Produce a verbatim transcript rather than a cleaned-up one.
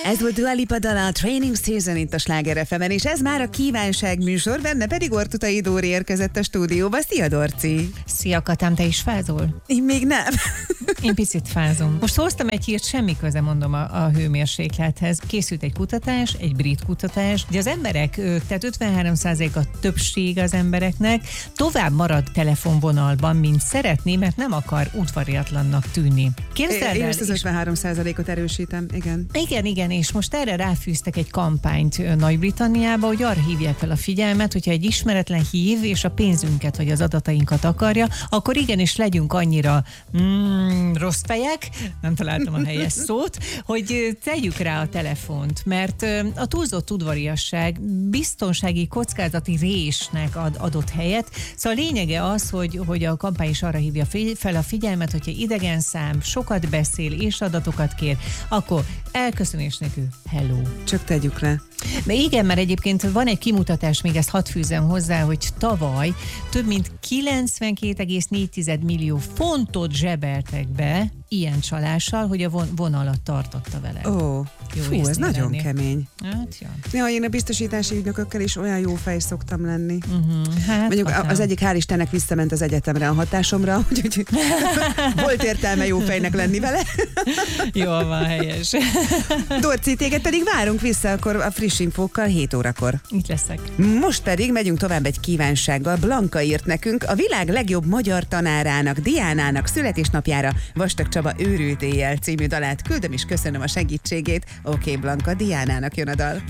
Ez volt Dua Lipa dala, a Training Season itt a Sláger ef emen, és ez már a kívánság műsor, benne pedig Ortutai Dóri érkezett a stúdióba. Szia, Dorci! Szia, Katám, te is fázol? Én még nem. Én picit fázom. Most hoztam egy hírt, semmi köze mondom a, a hőmérséklethez. Készült egy kutatás, egy brit kutatás, hogy az emberek, tehát ötvenhárom százalék a többség az embereknek tovább marad telefonvonalban, mint szeretné, mert nem akar udvariatlannak tűnni. Képzeld Én el, ezt az ötvenhárom százalékot erősítem, igen. Igen, igen, és most erre ráfűztek egy kampányt Nagy-Britanniába, hogy arra hívják fel a figyelmet, hogyha egy ismeretlen hív, és a pénzünket vagy az adatainkat akarja, akkor igenis legyünk annyira mm, rossz fejek, nem találtam a helyes szót, hogy tegyük rá a telefont, mert a túlzott udvariasság biztonsági kockázati résnek ad, adott helyet. Szóval a lényege az, hogy, hogy a kampány is arra hívja fel a figyelmet, hogyha idegen szám sokat beszél és adatokat kér, akkor elköszönés nélkül hello. Csak tegyük le. De igen, mert egyébként van egy kimutatás, még ezt hadd fűzzem hozzá, hogy tavaly több mint kilencvenkét egész négy millió fontot zsebeltek be ilyen csalással, hogy a von- vonalat tartotta vele. Ó, Jó fú, ez nagyon lenni. kemény. Hát, ja. Ja, én a biztosítási ügynökökkel is olyan jó fej szoktam lenni. Uh-huh. Hát, Mondjuk Katám. az egyik hál' Istennek visszament az egyetemre a hatásomra, úgyhogy volt értelme jó fejnek lenni vele. Jól van, helyes. Dorci, téged pedig várunk vissza akkor a friss infókkal hét órakor. Itt leszek. Most pedig megyünk tovább egy kívánsággal. Blanka írt nekünk a világ legjobb magyar tanárának, Diánának születésnapjára Vastag Csaba Őrült éjjel című dalát küldöm, és köszönöm a segítségét. Oké, okay, Blanka, Diánának jön a dal.